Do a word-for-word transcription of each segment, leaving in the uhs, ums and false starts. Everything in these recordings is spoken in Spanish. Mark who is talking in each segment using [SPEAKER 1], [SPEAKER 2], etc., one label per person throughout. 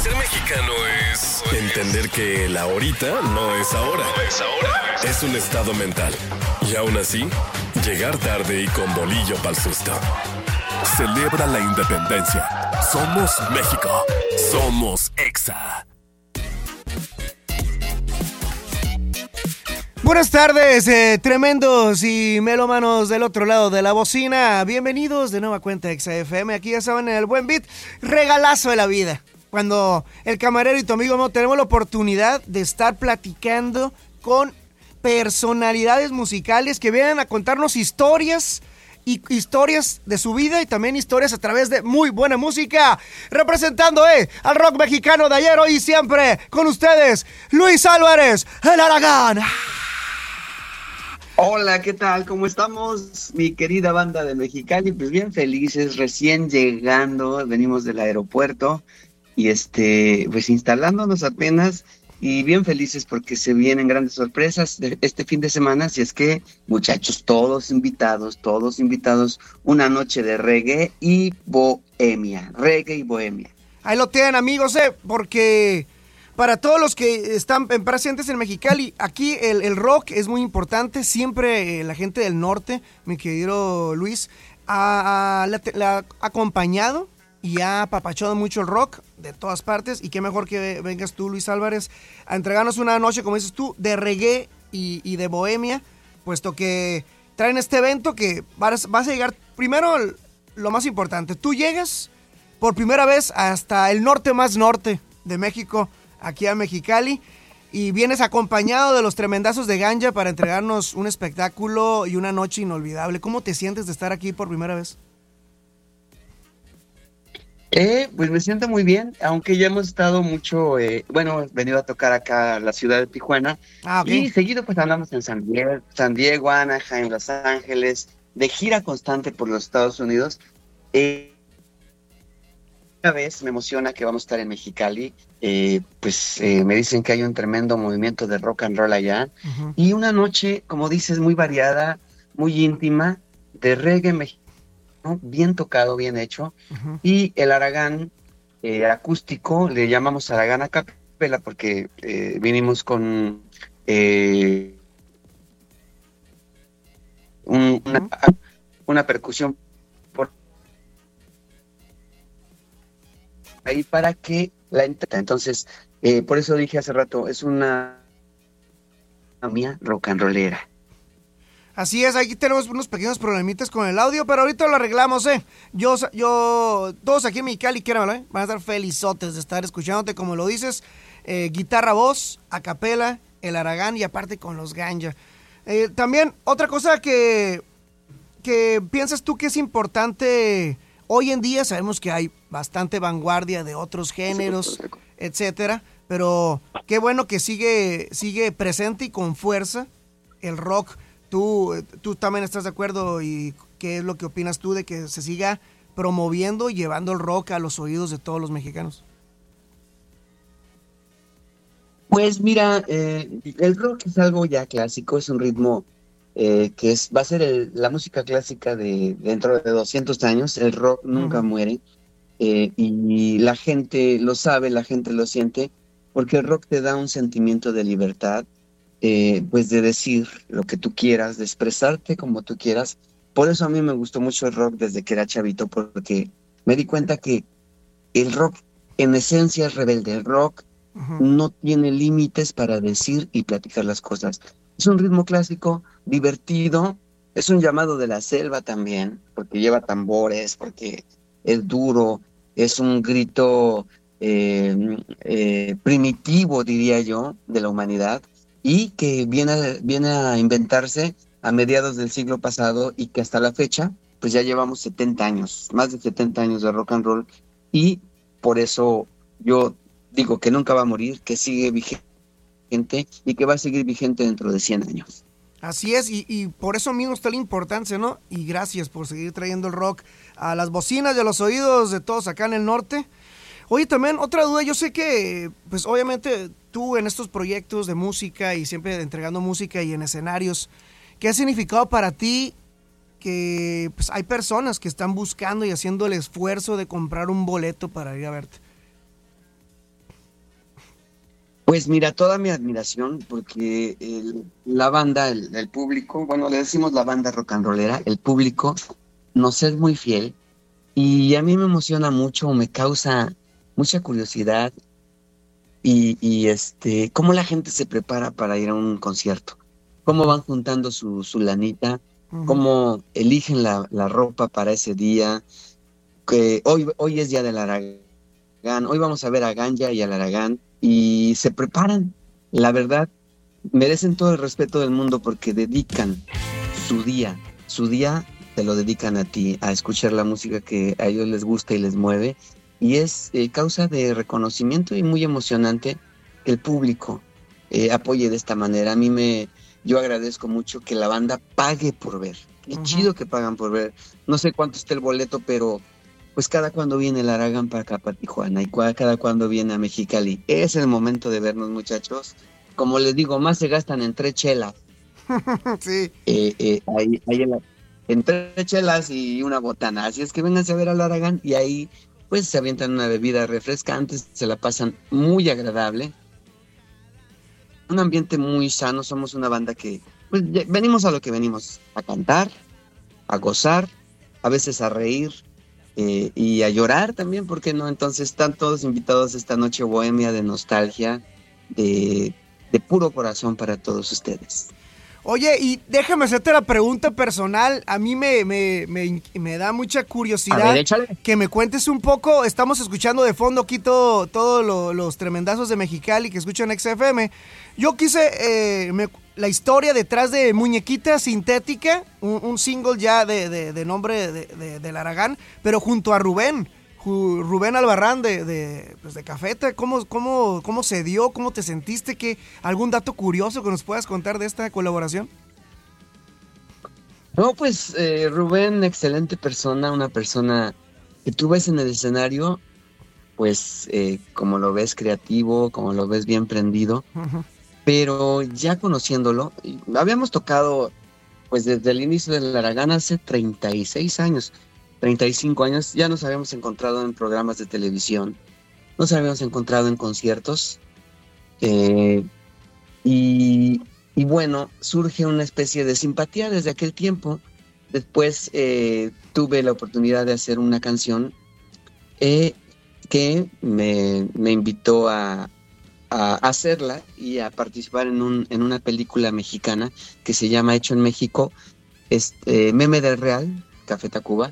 [SPEAKER 1] Ser mexicano es entender que el ahorita no es ahora. No es ahora. Es un estado mental. Y aún así, llegar tarde y con bolillo pa'l susto. Celebra la independencia. Somos México. Somos Exa.
[SPEAKER 2] Buenas tardes, eh, tremendos y melómanos del otro lado de la bocina. Bienvenidos de nueva cuenta Exa F M. Aquí ya saben, en el buen beat, regalazo de la vida. Cuando el camarero y tu amigo no tenemos la oportunidad de estar platicando con personalidades musicales que vienen a contarnos historias y historias de su vida y también historias a través de muy buena música. Representando eh, al rock mexicano de ayer, hoy y siempre, con ustedes, Luis Álvarez, el Aragán.
[SPEAKER 3] Hola, ¿qué tal? ¿Cómo estamos, mi querida banda de Mexicali? Pues bien felices, recién llegando, venimos del aeropuerto y este, pues instalándonos apenas y bien felices porque se vienen grandes sorpresas de este fin de semana. Así es que, muchachos, todos invitados, todos invitados, una noche de reggae y bohemia, reggae y bohemia.
[SPEAKER 2] Ahí lo tienen, amigos, eh, porque para todos los que están presentes en Mexicali, aquí el, el rock es muy importante. Siempre eh, la gente del norte, mi querido Luis, ha, ha, la, la ha acompañado y ha apapachado mucho el rock de todas partes. Y qué mejor que vengas tú, Luis Álvarez, a entregarnos una noche, como dices tú, de reggae y, y de bohemia, puesto que traen este evento que vas, vas a llegar, primero, lo más importante, tú llegas por primera vez hasta el norte más norte de México, aquí a Mexicali, y vienes acompañado de los tremendazos de Ganja para entregarnos un espectáculo y una noche inolvidable. ¿Cómo te sientes de estar aquí por primera vez?
[SPEAKER 3] Eh, pues me siento muy bien, aunque ya hemos estado mucho, eh, bueno, he venido a tocar acá a la ciudad de Tijuana,
[SPEAKER 2] ah, okay.
[SPEAKER 3] Y seguido pues andamos en San Diego, San Diego, Anaheim, Los Ángeles, de gira constante por los Estados Unidos. Eh, Una vez me emociona que vamos a estar en Mexicali, eh, pues eh, me dicen que hay un tremendo movimiento de rock and roll allá, uh-huh. Y una noche, como dices, muy variada, muy íntima, de reggae mexicano, bien tocado, bien hecho, uh-huh. Y el Aragán eh, acústico, le llamamos Aragán a capela porque eh, vinimos con eh, un, una, uh-huh. una percusión ahí para que la entienda. Entonces, eh, por eso dije hace rato, es una mía rock and rollera.
[SPEAKER 2] Así es, aquí tenemos unos pequeños problemitas con el audio, pero ahorita lo arreglamos, eh. Yo, yo, todos aquí en Mexicali, quéramelo, eh, van a estar felizotes de estar escuchándote, como lo dices, eh, guitarra, voz, a capela, el Aragán y aparte con los Ganja. Eh, también, otra cosa que, que piensas tú que es importante hoy en día, sabemos que hay bastante vanguardia de otros géneros, etcétera, pero qué bueno que sigue, sigue presente y con fuerza el rock. ¿Tú, tú también estás de acuerdo y qué es lo que opinas tú de que se siga promoviendo y llevando el rock a los oídos de todos los mexicanos?
[SPEAKER 3] Pues mira, eh, el rock es algo ya clásico, es un ritmo eh, que es, va a ser el, la música clásica de dentro de doscientos años. El rock nunca uh-huh. muere, eh, y la gente lo sabe, la gente lo siente, porque el rock te da un sentimiento de libertad, Eh, pues de decir lo que tú quieras, de expresarte como tú quieras. Por eso a mí me gustó mucho el rock desde que era chavito, porque me di cuenta que el rock en esencia es rebelde. El rock uh-huh. no tiene límites para decir y platicar las cosas. Es un ritmo clásico, divertido, es un llamado de la selva también, porque lleva tambores, porque es duro, es un grito eh, eh, primitivo, diría yo, de la humanidad, y que viene a, viene a inventarse a mediados del siglo pasado y que hasta la fecha, pues ya llevamos setenta años, más de setenta años de rock and roll, y por eso yo digo que nunca va a morir, que sigue vigente y que va a seguir vigente dentro de cien años.
[SPEAKER 2] Así es, y, y por eso mismo está la importancia, ¿no? Y gracias por seguir trayendo el rock a las bocinas y a los oídos de todos acá en el norte. Oye, también otra duda, yo sé que, pues obviamente tú en estos proyectos de música y siempre entregando música y en escenarios, ¿qué ha significado para ti que pues hay personas que están buscando y haciendo el esfuerzo de comprar un boleto para ir a verte?
[SPEAKER 3] Pues mira, toda mi admiración, porque el- la banda, el, el público, bueno, le decimos la banda rock and rollera, el público nos es muy fiel y a mí me emociona mucho, me causa mucha curiosidad y, y este, cómo la gente se prepara para ir a un concierto, cómo van juntando su, su lanita,
[SPEAKER 2] Ujú.
[SPEAKER 3] cómo eligen la, la ropa para ese día, que hoy, hoy es día del Aragán, hoy vamos a ver a Ganja y al Aragán y se preparan, la verdad, merecen todo el respeto del mundo porque dedican su día, su día te lo dedican a ti, a escuchar la música que a ellos les gusta y les mueve, y es eh, causa de reconocimiento y muy emocionante que el público eh, apoye de esta manera. A mí me, yo agradezco mucho que la banda pague por ver, qué
[SPEAKER 2] Ujú.
[SPEAKER 3] chido que pagan por ver, no sé cuánto está el boleto, pero pues cada cuando viene el Aragán para acá, para Tijuana, y cua- cada cuando viene a Mexicali, es el momento de vernos, muchachos. Como les digo, más se gastan en tres chelas,
[SPEAKER 2] Sí.
[SPEAKER 3] eh, eh, ahí, ahí en, la- en tres chelas y una botana. Así es que vénganse a ver al Aragán y ahí pues se avientan una bebida refrescante, se la pasan muy agradable. Un ambiente muy sano, somos una banda que pues, ya- venimos a lo que venimos, a cantar, a gozar, a veces a reír eh, y a llorar también, ¿por qué no? Entonces están todos invitados a esta noche bohemia de nostalgia, de, de puro corazón para todos ustedes.
[SPEAKER 2] Oye, y déjame hacerte la pregunta personal. A mí me, me, me, me da mucha
[SPEAKER 3] A ver,
[SPEAKER 2] curiosidad
[SPEAKER 3] échale.
[SPEAKER 2] que me cuentes un poco. Estamos escuchando de fondo aquí todo, todo lo- los tremendazos de Mexicali que escuchan X F M. Yo quise eh, me- la historia detrás de Muñequita Sintética, un, un single ya de, de, de nombre de, de, del Aragán, pero junto a Rubén. Ju- Rubén Albarrán de, de, pues de Cafeta. ¿Cómo, cómo, ¿Cómo se dio? ¿Cómo te sentiste? ¿Qué, ¿Algún dato curioso que nos puedas contar de esta colaboración?
[SPEAKER 3] No, pues eh, Rubén, excelente persona, una persona que tú ves en el escenario, pues eh, como lo ves creativo, como lo ves bien prendido,
[SPEAKER 2] Ujú.
[SPEAKER 3] pero ya conociéndolo, y habíamos tocado pues desde el inicio del Aragán hace treinta y seis años, treinta y cinco años, ya nos habíamos encontrado en programas de televisión, nos habíamos encontrado en conciertos, eh, y, y bueno, surge una especie de simpatía desde aquel tiempo. Después eh, tuve la oportunidad de hacer una canción eh, que me, me invitó a, a hacerla y a participar en, un, en una película mexicana que se llama Hecho en México, este, Meme del Real, Café Tacuba.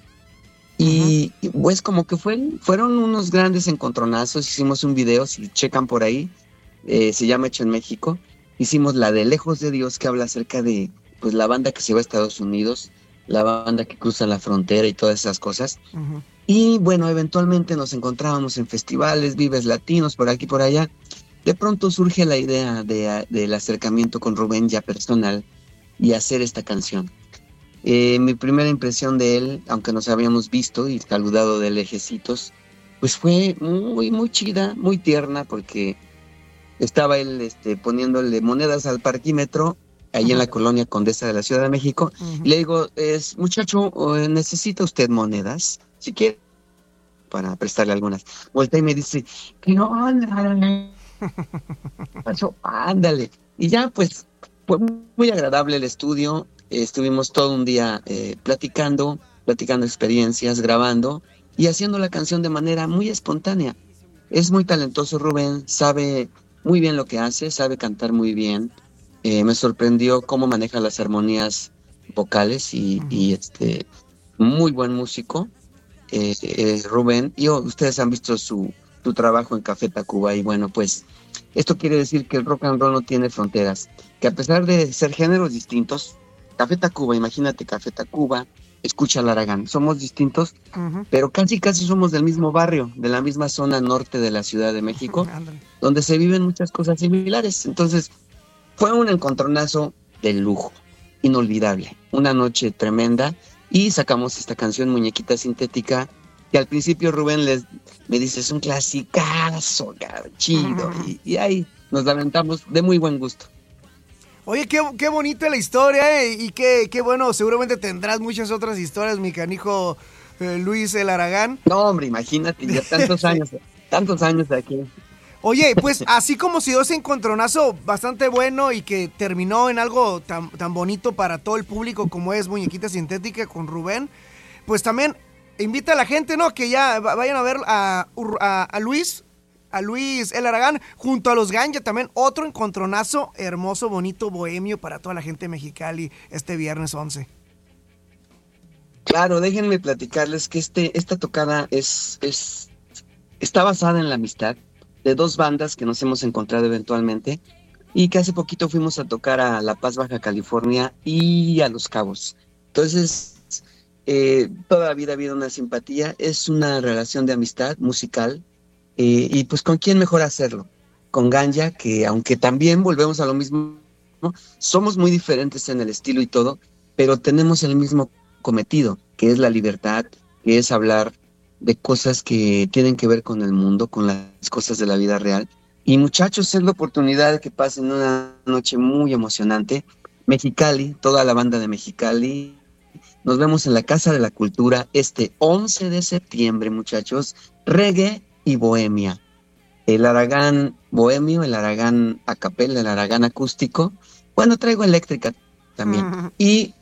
[SPEAKER 3] Y, y, pues como que fue, fueron unos grandes encontronazos, hicimos un video, si checan por ahí, eh, se llama Hecho en México. Hicimos la de Lejos de Dios, que habla acerca de pues la banda que se va a Estados Unidos, la banda que cruza la frontera y todas esas cosas.
[SPEAKER 2] Ujú.
[SPEAKER 3] Y bueno, eventualmente nos encontrábamos en festivales, vives latinos, por aquí por allá. De pronto surge la idea de, del acercamiento con Rubén ya personal y hacer esta canción. Eh, mi primera impresión de él, aunque nos habíamos visto y saludado de lejecitos, pues fue muy, muy chida, muy tierna, porque estaba él este, poniéndole monedas al parquímetro, ahí en la colonia Condesa de la Ciudad de México,
[SPEAKER 2] Ujú.
[SPEAKER 3] y le digo, es, muchacho, eh, ¿necesita usted monedas? Si quiere, para prestarle algunas. Voltea y me dice, ¿qué onda? Muchacho, ándale. Y ya, pues, fue muy agradable el estudio, eh, estuvimos todo un día eh, platicando, platicando experiencias, grabando, y haciendo la canción de manera muy espontánea. Es muy talentoso Rubén, sabe muy bien lo que hace, sabe cantar muy bien. Eh, me sorprendió cómo maneja las armonías vocales y,
[SPEAKER 2] Ujú.
[SPEAKER 3] y, este muy buen músico. Eh, eh, Rubén, y oh, ustedes han visto su, su trabajo en Café Tacuba y bueno, pues esto quiere decir que el rock and roll no tiene fronteras, que a pesar de ser géneros distintos, Café Tacuba, imagínate Café Tacuba, escucha al Aragán, somos distintos,
[SPEAKER 2] Ujú.
[SPEAKER 3] pero casi casi somos del mismo barrio, de la misma zona norte de la Ciudad de México,
[SPEAKER 2] Ándale.
[SPEAKER 3] donde se viven muchas cosas similares. Entonces, fue un encontronazo de lujo, inolvidable, una noche tremenda, y sacamos esta canción Muñequita Sintética, que al principio Rubén les, me dice, es un clasicazo, cabrón, chido, y, y ahí nos lamentamos de muy buen gusto.
[SPEAKER 2] Oye, qué, qué bonita la historia, ¿eh? Y qué, qué bueno, seguramente tendrás muchas otras historias, mi canijo eh, Luis el Aragán.
[SPEAKER 3] No, hombre, imagínate, ya tantos
[SPEAKER 2] Sí.
[SPEAKER 3] años, tantos años aquí.
[SPEAKER 2] Oye, pues así como se dio ese encontronazo bastante bueno y que terminó en algo tan, tan bonito para todo el público como es Muñequita Sintética con Rubén, pues también invita a la gente, ¿no? Que ya vayan a ver a, a, a Luis, a Luis El Aragán junto a los Ganja, también otro encontronazo hermoso, bonito, bohemio para toda la gente de Mexicali este viernes once.
[SPEAKER 3] Claro, déjenme platicarles que este, esta tocada es, es, está basada en la amistad de dos bandas que nos hemos encontrado eventualmente y que hace poquito fuimos a tocar a La Paz, Baja California y a Los Cabos. Entonces, eh, toda la vida ha habido una simpatía, es una relación de amistad musical eh, y pues ¿con quién mejor hacerlo? Con Ganja, que aunque también volvemos a lo mismo, ¿no? Somos muy diferentes en el estilo y todo, pero tenemos el mismo cometido, que es la libertad, que es hablar de cosas que tienen que ver con el mundo, con las cosas de la vida real. Y muchachos, es la oportunidad de que pasen una noche muy emocionante. Mexicali, toda la banda de Mexicali, nos vemos en la Casa de la Cultura este once de septiembre, muchachos, reggae y bohemia. El Aragán bohemio, el Aragán a capella, el Aragán acústico. Bueno, traigo eléctrica también. Uh-huh. Y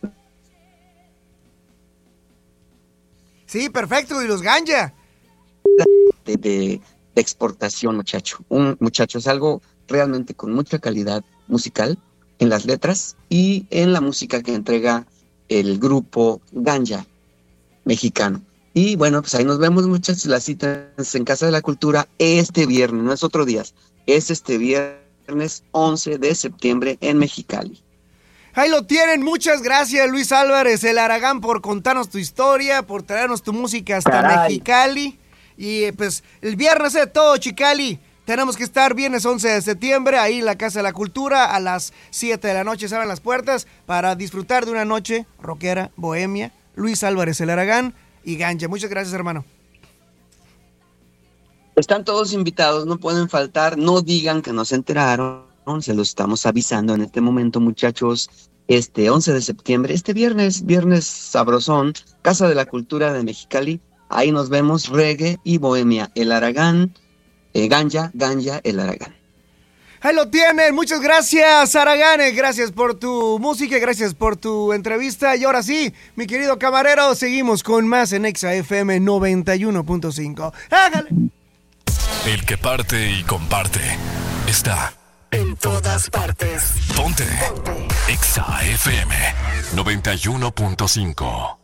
[SPEAKER 2] sí, perfecto, y los Ganja.
[SPEAKER 3] De, de, de exportación, muchacho. Un muchacho es algo realmente con mucha calidad musical en las letras y en la música que entrega el grupo Ganja mexicano. Y bueno, pues ahí nos vemos, muchachos. La cita es en Casa de la Cultura este viernes, no es otro día, es este viernes once de septiembre en Mexicali.
[SPEAKER 2] Ahí lo tienen, muchas gracias Luis Álvarez, El Aragán, por contarnos tu historia, por traernos tu música hasta Caray. Mexicali. Y pues el viernes de todo Chicali, tenemos que estar viernes once de septiembre, ahí en la Casa de la Cultura, a las siete de la noche se abren las puertas para disfrutar de una noche rockera, bohemia. Luis Álvarez, El Aragán y Ganja. Muchas gracias, hermano.
[SPEAKER 3] Están todos invitados, no pueden faltar, no digan que no se enteraron. Se los estamos avisando en este momento, muchachos, este once de septiembre, este viernes, viernes sabrosón, Casa de la Cultura de Mexicali, ahí nos vemos, reggae y bohemia, El Aragán, eh, Ganja, Ganja, El Aragán.
[SPEAKER 2] Ahí lo tienen, muchas gracias Aragán, gracias por tu música, gracias por tu entrevista, y ahora sí, mi querido camarero, seguimos con más en Exa F M noventa y uno punto cinco. ¡Hágale!
[SPEAKER 1] El que parte y comparte está en todas partes. Ponte. Ponte. Exa F M noventa y uno punto cinco.